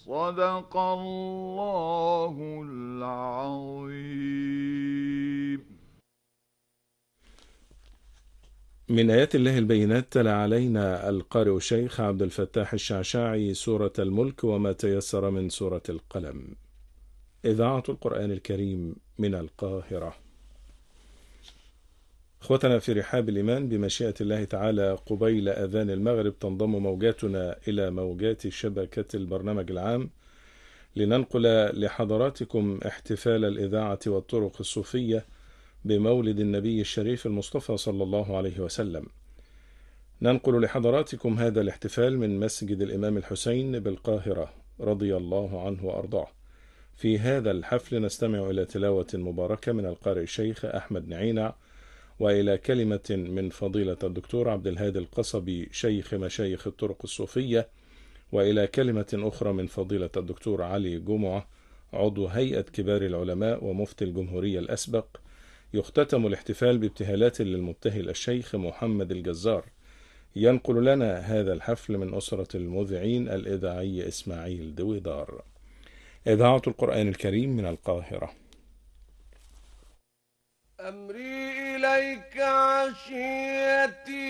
صدق الله العظيم. من آيات الله البينات تلا علينا القارئ الشيخ عبد الفتاح الشعشاعي سورة الملك وما تيسر من سورة القلم. إذاعة القرآن الكريم من القاهرة. أخوتنا في رحاب الإيمان، بمشيئة الله تعالى قبيل أذان المغرب تنضم موجاتنا إلى موجات شبكة البرنامج العام لننقل لحضراتكم احتفال الإذاعة والطرق الصوفية بمولد النبي الشريف المصطفى صلى الله عليه وسلم. ننقل لحضراتكم هذا الاحتفال من مسجد الإمام الحسين بالقاهرة رضي الله عنه وأرضاه. في هذا الحفل نستمع إلى تلاوة مباركة من القارئ الشيخ أحمد نعينع، وإلى كلمة من فضيلة الدكتور عبد الهادي القصبي شيخ مشايخ الطرق الصوفية، وإلى كلمة أخرى من فضيلة الدكتور علي جمعة عضو هيئة كبار العلماء ومفتي الجمهورية الأسبق. يختتم الاحتفال بابتهالات للمبتهل الشيخ محمد الجزار. ينقل لنا هذا الحفل من أسرة المذيعين الإذاعي إسماعيل دويدار. إذاعة القرآن الكريم من القاهرة. أمري إليك عشيتي